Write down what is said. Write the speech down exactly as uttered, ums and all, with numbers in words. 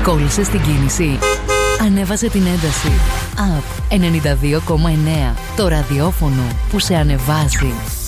Κόλλησες την κίνηση. Ανέβασε την ένταση. App ενενήντα δύο κόμμα εννέα. Το ραδιόφωνο που σε ανεβάζει.